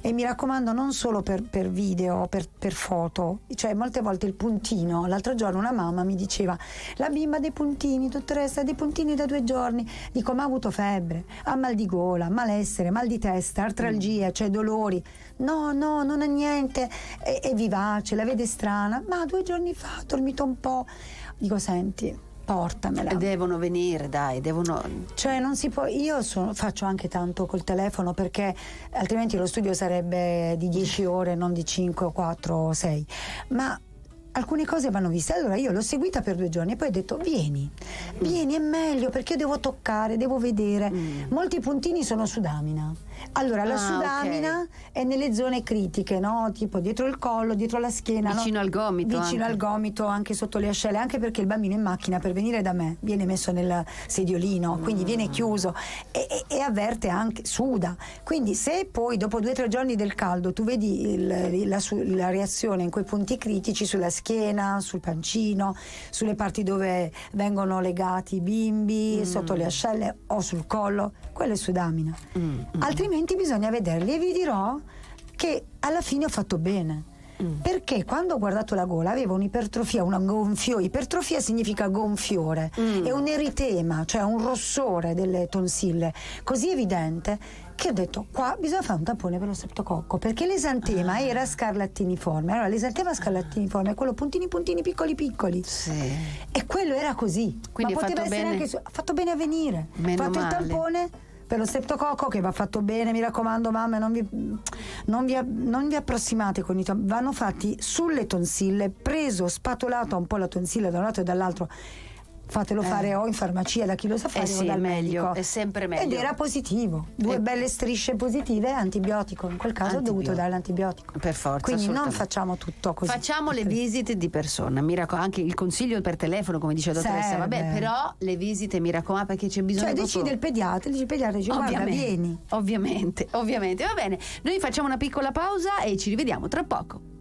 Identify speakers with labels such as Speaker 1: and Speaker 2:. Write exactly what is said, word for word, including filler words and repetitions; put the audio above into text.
Speaker 1: e mi raccomando non solo per, per video, per, per foto, cioè molte volte il puntino. L'altro giorno una mamma mi diceva: la bimba dei puntini, dottoressa, ha dei puntini da due giorni. Dico: ma ha avuto febbre, ha mal di gola, malessere, mal di testa, artralgia, cioè dolori. No, no, non ha niente, è, è vivace, la vede strana, ma due giorni fa ha dormito un po'. Dico: senti, portamela.
Speaker 2: Devono venire, dai, devono.
Speaker 1: Cioè non si può. Io sono, faccio anche tanto col telefono, perché altrimenti lo studio sarebbe di dieci ore, non di cinque o quattro o sei. Ma alcune cose vanno viste. Allora io l'ho seguita per due giorni e poi ho detto: vieni, vieni, è meglio, perché io devo toccare, devo vedere. Mm. Molti puntini sono sudamina. Allora la
Speaker 2: ah,
Speaker 1: sudamina okay. è nelle zone critiche, no? Tipo dietro il collo, dietro la schiena,
Speaker 2: vicino
Speaker 1: no?
Speaker 2: al gomito,
Speaker 1: vicino
Speaker 2: anche.
Speaker 1: al gomito, anche sotto le ascelle, anche perché il bambino in macchina per venire da me viene messo nel sediolino, mm. quindi viene chiuso e, e, e avverte anche, suda. Quindi se poi dopo due o tre giorni del caldo tu vedi il, la, la reazione in quei punti critici, sulla schiena, sul pancino, sulle parti dove vengono legati i bimbi, mm. sotto le ascelle o sul collo, quella è sudamina. Mm. Altrimenti bisogna vederli, e vi dirò che alla fine ho fatto bene. Mm. Perché quando ho guardato la gola avevo un'ipertrofia, una gonfio. Ipertrofia significa gonfiore, mm. e un eritema, cioè un rossore delle tonsille così evidente che ho detto: qua bisogna fare un tampone per lo streptococco, perché l'esantema ah. era scarlattiniforme. Allora l'esantema scarlattiniforme è quello puntini puntini piccoli piccoli,
Speaker 2: sì.
Speaker 1: e quello era così.
Speaker 2: Quindi
Speaker 1: ma poteva essere
Speaker 2: bene.
Speaker 1: anche su... ha fatto bene a venire.
Speaker 2: Meno
Speaker 1: fatto
Speaker 2: male.
Speaker 1: il tampone per lo streptococco, che va fatto bene, mi raccomando mamme, non vi, non vi, non vi approssimate con i tamponi, vanno fatti sulle tonsille, preso, spatolato un po' la tonsilla da un lato e dall'altro. Fatelo eh. fare o in farmacia da chi lo sa fare,
Speaker 2: eh sì,
Speaker 1: o dal
Speaker 2: meglio,
Speaker 1: medico.
Speaker 2: è sempre meglio.
Speaker 1: Ed era positivo, due eh. belle strisce positive, antibiotico. In quel caso
Speaker 2: Antibiotico.
Speaker 1: ho dovuto dare l'antibiotico.
Speaker 2: Per forza.
Speaker 1: Quindi non facciamo tutto così.
Speaker 2: Facciamo le visite di persona, mi raccomando, anche il consiglio per telefono, come dice la dottoressa.
Speaker 1: Serve.
Speaker 2: Vabbè, però le visite, mi raccomando, perché c'è bisogno.
Speaker 1: Cioè
Speaker 2: proprio...
Speaker 1: decide il pediatra, dice il pediatra, dice: guarda, vieni.
Speaker 2: Ovviamente, ovviamente. Va bene, noi facciamo una piccola pausa e ci rivediamo tra poco.